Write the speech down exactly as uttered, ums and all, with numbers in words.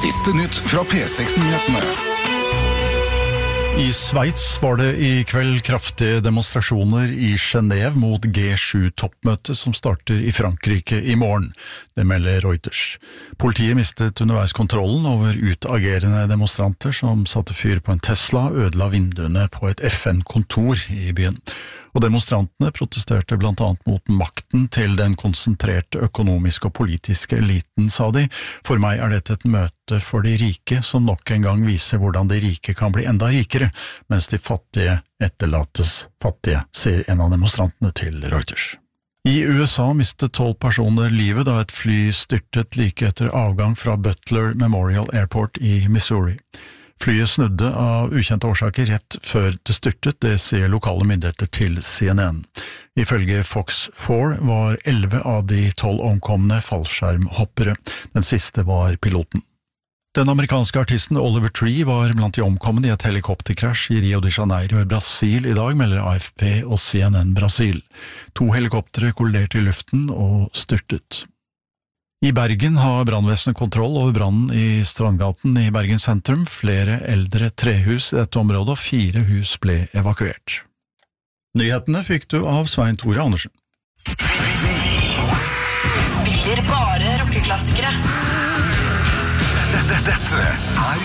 Siste nytt fra P seks-nyhetene. I Sveits var det i kveld kraftige demonstrasjoner i Genève mot G sju-toppmøtet som starter i Frankrike i morgen. Det melder Reuters. Politiet mistet underveis kontrollen over utagerende demonstranter som satte fyr på en Tesla og ødela vinduene på et F N-kontor i byen. Og demonstrantene protesterte blant annet mot makten til den konsentrerte økonomiske og politiske eliten, sa de. For meg er dette et møte for de rike, som nok en gang viser hvordan de rike kan bli enda rikere, mens de fattige etterlates fattige, sier en av demonstrantene til Reuters. I U S A mistet tolv personer livet da et fly styrtet like etter avgang fra Butler Memorial Airport i Missouri. Flyet snudde av ukjente årsaker rett før det styrtet, det sier lokale myndigheter til C N N. Ifølge Fox fire var elleve av de tolv omkomne fallskjermhoppere. Den siste var piloten. Den amerikanske artisten Oliver Tree var blant de omkomne i et helikopterkrasj i Rio de Janeiro i Brasil i dag, melder A F P og C N N Brasil. To helikoptere kolliderte i luften og styrtet. I Bergen har brannvesenet kontroll over brannen i Strandgaten i Bergen sentrum. Flere eldre trehus i dette området og fire hus ble evakuert. Nyhetene fikk du av Svein Tore Andersen. Spiller bare rockeklassikere. Dette er